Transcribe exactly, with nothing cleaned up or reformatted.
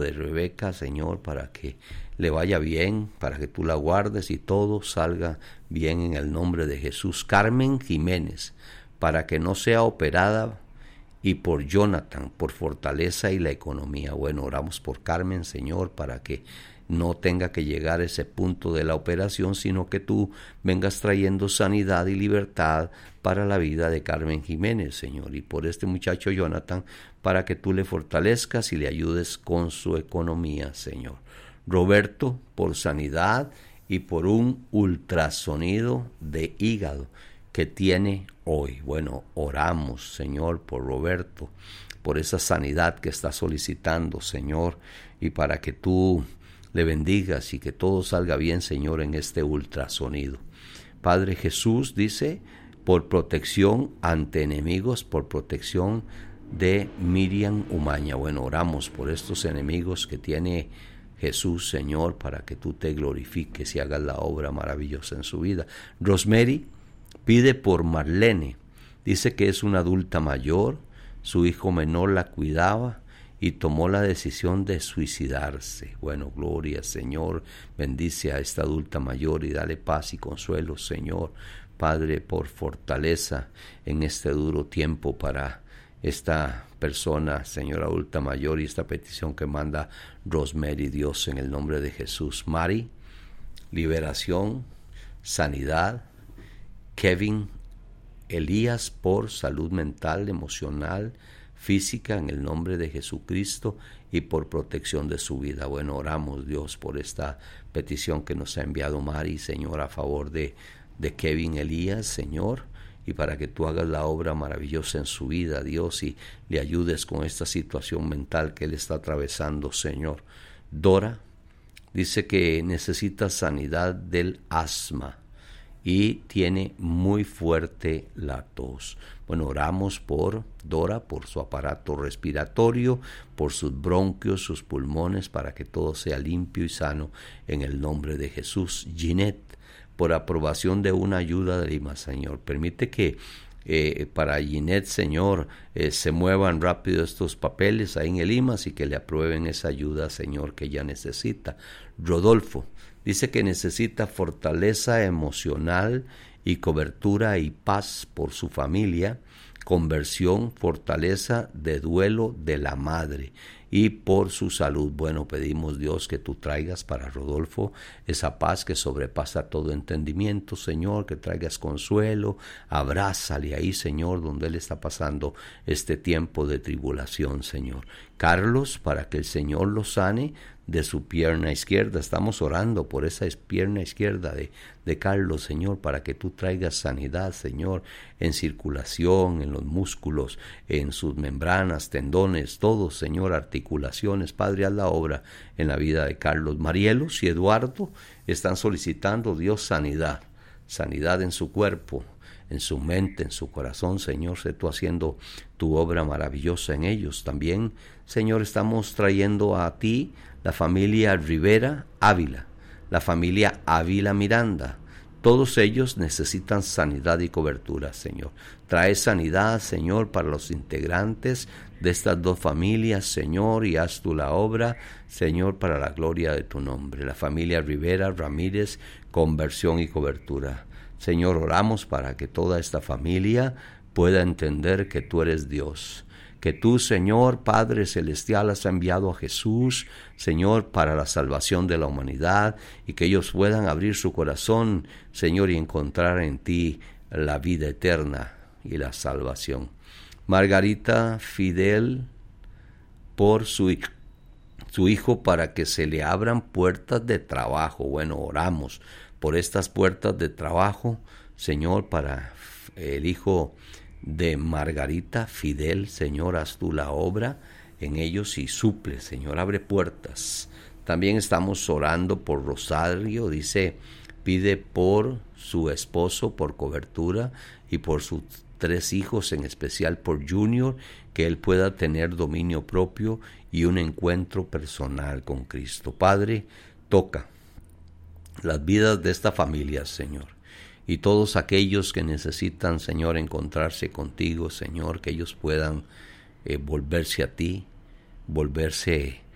de Rebeca, Señor, para que le vaya bien, para que tú la guardes y todo salga bien en el nombre de Jesús. Carmen Jiménez, para que no sea operada, y por Jonathan, por fortaleza y la economía. Bueno, oramos por Carmen, Señor, para que no tenga que llegar a ese punto de la operación, sino que tú vengas trayendo sanidad y libertad para la vida de Carmen Jiménez, Señor, y por este muchacho Jonathan, para que tú le fortalezcas y le ayudes con su economía, Señor. Roberto, por sanidad y por un ultrasonido de hígado que tiene hoy. Bueno, oramos, Señor, por Roberto, por esa sanidad que está solicitando, Señor, y para que tú le bendigas y que todo salga bien, Señor, en este ultrasonido. Padre Jesús, dice, por protección ante enemigos, por protección de Miriam Umaña. Bueno, oramos por estos enemigos que tiene Jesús, Señor, para que tú te glorifiques y hagas la obra maravillosa en su vida. Rosemary pide por Marlene, dice que es una adulta mayor, su hijo menor la cuidaba y tomó la decisión de suicidarse. Bueno, gloria, Señor, bendice a esta adulta mayor y dale paz y consuelo, Señor. Padre, por fortaleza en este duro tiempo para esta persona, Señor, adulta mayor, y esta petición que manda Rosemary, Dios, en el nombre de Jesús. Mari, liberación, sanidad. Kevin Elías, por salud mental, emocional, física, en el nombre de Jesucristo, y por protección de su vida. Bueno, oramos, Dios, por esta petición que nos ha enviado Mari, Señor, a favor de, de Kevin Elías, Señor, y para que tú hagas la obra maravillosa en su vida, Dios, y le ayudes con esta situación mental que él está atravesando, Señor. Dora dice que necesita sanidad del asma y tiene muy fuerte la tos. Bueno, oramos por Dora, por su aparato respiratorio, por sus bronquios, sus pulmones, para que todo sea limpio y sano en el nombre de Jesús. Ginette, por aprobación de una ayuda de Lima, Señor. Permite que eh, para Ginette, Señor, eh, se muevan rápido estos papeles ahí en el I M A S y que le aprueben esa ayuda, Señor, que ella necesita. Rodolfo dice que necesita fortaleza emocional y cobertura y paz por su familia, conversión, fortaleza de duelo de la madre y por su salud. Bueno, pedimos, Dios, que tú traigas para Rodolfo esa paz que sobrepasa todo entendimiento, Señor, que traigas consuelo, abrázale ahí, Señor, donde él está pasando este tiempo de tribulación, Señor. Carlos, para que el Señor lo sane de su pierna izquierda. Estamos orando por esa pierna izquierda de, de Carlos, Señor, para que tú traigas sanidad, Señor, en circulación, en los músculos, en sus membranas, tendones, todo, Señor, articulaciones. Padre, haz la obra en la vida de Carlos. Marielos y Eduardo están solicitando, Dios, sanidad, sanidad en su cuerpo, en su mente, en su corazón, Señor, sé tú haciendo tu obra maravillosa en ellos. También, Señor, estamos trayendo a ti la familia Rivera Ávila, la familia Ávila Miranda. Todos ellos necesitan sanidad y cobertura, Señor. Trae sanidad, Señor, para los integrantes de estas dos familias, Señor, y haz tú la obra, Señor, para la gloria de tu nombre. La familia Rivera Ramírez, conversión y cobertura. Señor, oramos para que toda esta familia pueda entender que tú eres Dios, que tú, Señor, Padre Celestial, has enviado a Jesús, Señor, para la salvación de la humanidad, y que ellos puedan abrir su corazón, Señor, y encontrar en ti la vida eterna y la salvación. Margarita Fidel, por su hijo, su hijo, para que se le abran puertas de trabajo. Bueno, oramos por estas puertas de trabajo, Señor, para el hijo de Margarita Fidel. Señor, haz tú la obra en ellos y suple, Señor, abre puertas. También estamos orando por Rosario, dice, pide por su esposo, por cobertura, y por sus tres hijos, en especial por Junior, que él pueda tener dominio propio y un encuentro personal con Cristo. Padre, toca las vidas de esta familia, Señor, y todos aquellos que necesitan, Señor, encontrarse contigo, Señor, que ellos puedan eh, volverse a ti, volverse